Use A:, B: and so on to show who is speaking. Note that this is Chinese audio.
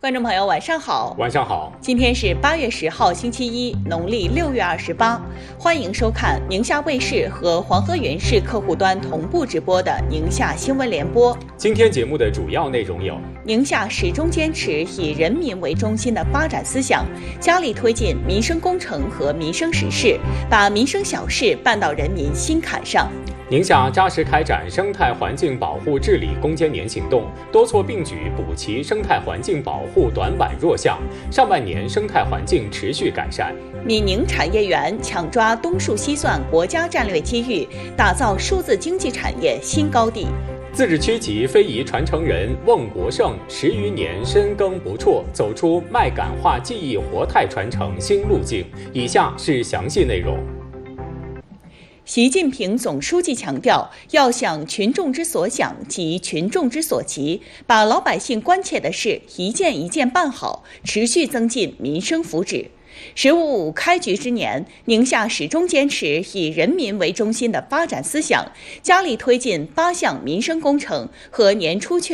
A: 观众朋友，晚上好。
B: 晚上好。
A: 今天是8月10号，星期一，农历6月28。欢迎收看宁夏卫视和黄河源市客户端同步直播的宁夏新闻联播。
B: 今天节目的主要内容有：
A: 宁夏始终坚持以人民为中心的发展思想，加力推进民生工程和民生实事，把民生小事办到人民心坎上。
B: 宁夏扎实开展生态环境保护治理攻坚年行动，多措并举补齐生态环境保护短板弱项，上半年生态环境持续改善。
A: 闽宁产业园抢抓东数西算国家战略机遇，打造数字经济产业新高地。
B: 自治区级非遗传承人瓮国胜10余年深耕不辍，走出麦秆化技艺活态传承新路径。以下是详细内容。
A: 习近平总书记强调，要想群众之所想及群众之所急，把老百姓关切的事一件一件办好，持续增进民生福祉。“15+5”开局之年，宁夏始终坚持以人民为中心的发展思想，加力推进8项民生工程和年初确